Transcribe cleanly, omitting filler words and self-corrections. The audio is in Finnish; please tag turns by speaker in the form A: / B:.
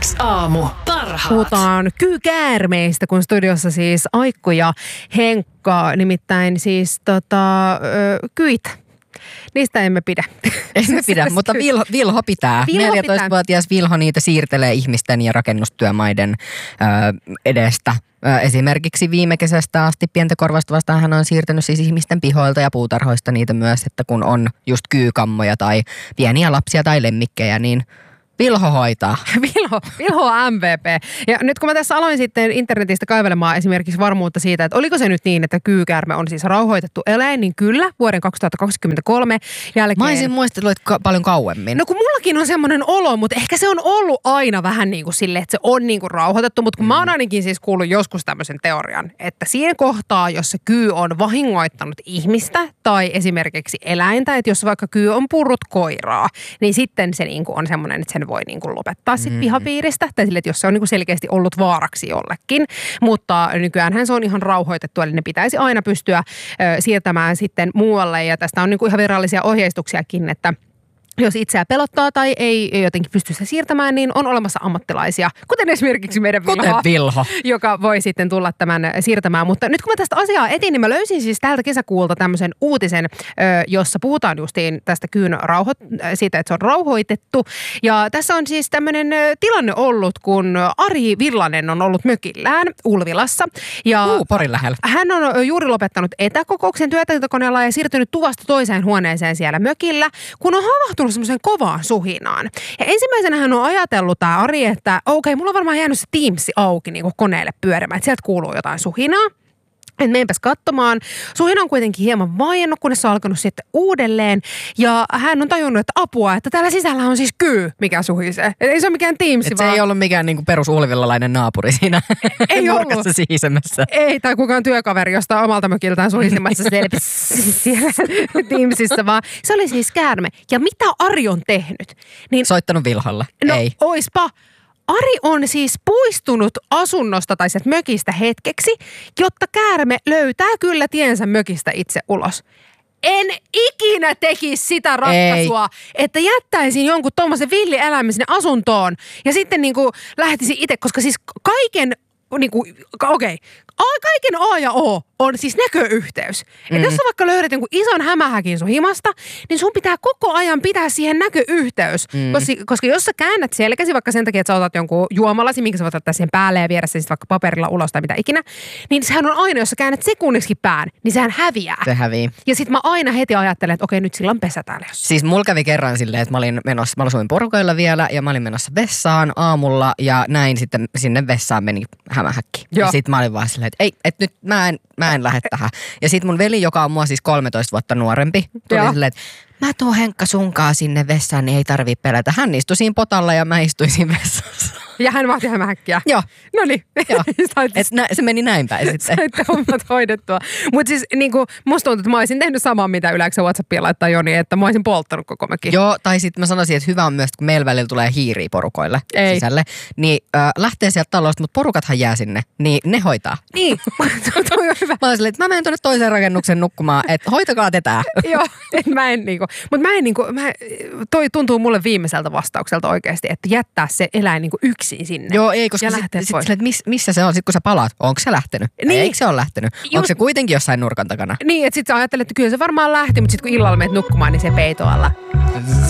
A: X-aamu. Parhaat.
B: Puhutaan kyykäärmeistä, kun studiossa siis Aikku ja Henkka, nimittäin siis kyitä. Niistä emme pidä.
C: Emme pidä, mutta Vilho pitää. 14-vuotias Vilho niitä siirtelee ihmisten ja rakennustyömaiden edestä. Esimerkiksi viime kesästä asti pientä korvasta vastaan hän on siirtänyt siis ihmisten pihoilta ja puutarhoista niitä myös, että kun on just kyykammoja tai pieniä lapsia tai lemmikkejä, niin Vilho hoitaa.
B: Vilho on MVP. Ja nyt kun mä tässä aloin sitten internetistä kaivelemaan esimerkiksi varmuutta siitä, että oliko se nyt niin, että kyykäärme on siis rauhoitettu eläin, niin kyllä, vuoden 2023 jälkeen.
C: Mä olisin muistellut paljon kauemmin.
B: No kun mullakin on semmoinen olo, mutta ehkä se on ollut aina vähän niin kuin silleen, että se on niin kuin rauhoitettu, mutta kun mä oon ainakin siis kuullut joskus tämmöisen teorian, että siinä kohtaa, jossa kyy on vahingoittanut ihmistä tai esimerkiksi eläintä, että jos vaikka kyy on purrut koiraa, niin sitten se niin kuin on semmoinen, että sen voi niin kuin lopettaa sitten pihapiiristä, tai sille, että jos se on niin kuin selkeästi ollut vaaraksi jollekin, mutta nykyäänhän se on ihan rauhoitettu, eli ne pitäisi aina pystyä siirtämään sitten muualle, ja tästä on niin kuin ihan virallisia ohjeistuksiakin, että jos itseä pelottaa tai ei jotenkin pysty sitä siirtämään, niin on olemassa ammattilaisia, kuten esimerkiksi meidän
C: Vilho,
B: joka voi sitten tulla tämän siirtämään. Mutta nyt kun mä tästä asiaa etin, niin mä löysin siis tältä kesäkuulta tämmöisen uutisen, jossa puhutaan justiin tästä kyyn siitä, että se on rauhoitettu. Ja tässä on siis tämmöinen tilanne ollut, kun Ari Villanen on ollut mökillään Ulvilassa. Ja
C: Porin lähellä.
B: Hän on juuri lopettanut etäkokouksen työtietokoneella ja siirtynyt tuvasta toiseen huoneeseen siellä mökillä, kun on havahtunut semmoisen kovaan suhinaan. Ja ensimmäisenä hän on ajatellut tämä Ari, että okei, mulla on varmaan jäänyt se Teams auki niin kuin koneelle pyörimään, että sieltä kuuluu jotain suhinaa. Että meinpäs katsomaan. Suhina on kuitenkin hieman vaiennut, kunnes se on alkanut sitten uudelleen. Ja hän on tajunnut, että apua, että täällä sisällä on siis kyy, mikä suhisee. Ei se ole mikään Teams,
C: vaan se ei ollut mikään niinku perusulvillalainen naapuri siinä
B: ei
C: nurkassa sihisemässä.
B: Ei, tai kukaan työkaveri, josta omalta mökiltään suhisemassa siellä Teamsissa, vaan se oli siis käärme. Ja mitä Ari on tehnyt? Niin,
C: soittanut Vilholla?
B: No,
C: ei.
B: Oispa. Ari on siis poistunut asunnosta tai sieltä mökistä hetkeksi, jotta käärme löytää kyllä tiensä mökistä itse ulos. En ikinä tekisi sitä ratkaisua, että jättäisin jonkun tommosen villieläimen sinne asuntoon ja sitten niinku lähtisin itse, koska siis kaiken kaiken A ja O on siis näköyhteys. Että jos sä vaikka löydät jonkun ison hämähäkin sun himasta, niin sun pitää koko ajan pitää siihen näköyhteys. Koska jos sä käännät selkäsi vaikka sen takia, että sä otat jonkun juomalasi, minkä sä voit ottaa siihen päälle ja viedä sen vaikka paperilla ulos tai mitä ikinä, niin sehän on aina, jos sä käännät sekunniksi pään, niin sehän häviää.
C: Se hävii.
B: Ja sit mä aina heti ajattelen, että okei, nyt sillä on pesä täällä jossain.
C: Siis mulla kävi kerran silleen, että mä asuin porukoilla vielä ja mä olin menossa vessaan aamulla ja näin sitten sinne vessaan meni hämähäkki. Joo. Ja sit mä olin vaan silleen, että ei, että nyt mä en lähde tähän. Ja sit mun veli, joka on mua siis 13 vuotta nuorempi, tuli silleen, että mä tuon Henkka sunkaan sinne vessaan, niin ei tarvii pelätä. Hän istui siinä potalla ja mä istuin siinä vessassa.
B: Ja hän vahti hämähäkkiä.
C: Joo.
B: Noniin.
C: Joo. Se meni näin päin sitten.
B: Saitte hommat hoidettua. Mutta siis niinku, musta tuntuu, että mä olisin tehnyt samaa, mitä yleensä WhatsAppia laittaa Joni, että mä olisin polttanut koko mökin.
C: Joo, tai sitten mä sanoisin, että hyvä on myös, kun meillä välillä tulee hiiriä porukoille sisälle, niin lähtee sieltä talosta, mutta porukathan jää sinne, niin ne hoitaa.
B: Niin, toi on hyvä.
C: Mä olisin, että mä menen tuonne toiseen rakennuksen nukkumaan, että hoitakaa te tää.
B: Joo, toi tuntuu mulle viimeiseltä vastaukselta oikeasti, että jättää se eläin niinku yksin sinne.
C: Joo, ei, koska sitten missä se on, sit kun sä palaat, onko se lähtenyt?
B: Niin.
C: Eikö se ole lähtenyt? Onko se kuitenkin jossain nurkan takana?
B: Niin, että sit sä ajattelet, että kyllä se varmaan lähti, mutta sit kun illalla menet nukkumaan, niin se peitoalla.